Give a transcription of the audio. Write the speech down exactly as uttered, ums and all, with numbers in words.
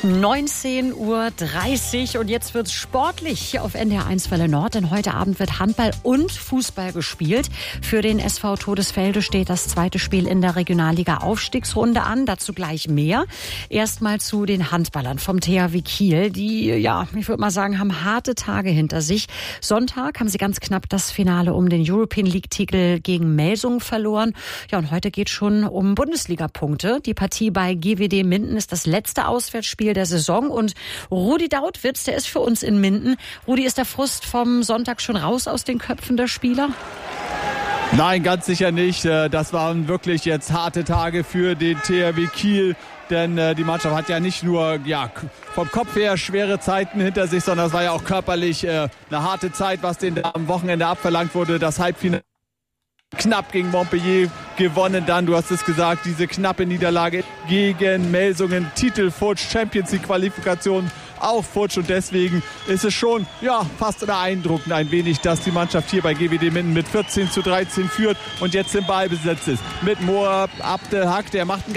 neunzehn Uhr dreißig und jetzt wird's sportlich hier auf N D R eins Welle Nord, denn heute Abend wird Handball und Fußball gespielt. Für den S V Todesfelde steht das zweite Spiel in der Regionalliga-Aufstiegsrunde an, dazu gleich mehr. Erstmal zu den Handballern vom T H W Kiel, die, ja, ich würde mal sagen, haben harte Tage hinter sich. Sonntag haben sie ganz knapp das Finale um den European League-Titel gegen Melsungen verloren. Ja, und heute geht schon um Bundesliga-Punkte. Die Partie bei G W D Minden ist das letzte Auswärtsspiel der Saison und Rudi Dautwitz, der ist für uns in Minden. Rudi, ist der Frust vom Sonntag schon raus aus den Köpfen der Spieler? Nein, ganz sicher nicht. Das waren wirklich jetzt harte Tage für den T H W Kiel. Denn äh, die Mannschaft hat ja nicht nur ja, vom Kopf her schwere Zeiten hinter sich, sondern es war ja auch körperlich äh, eine harte Zeit, was denen da am Wochenende abverlangt wurde. Das Halbfinale knapp gegen Montpellier gewonnen, dann, du hast es gesagt, diese knappe Niederlage gegen Melsungen, Titel futsch, Champions League Qualifikation auch futsch, und deswegen ist es schon ja fast beeindruckend ein wenig, dass die Mannschaft hier bei G W D Minden mit vierzehn zu dreizehn führt und jetzt im Ballbesitz ist. Mit Moab Abdelhak, der macht einen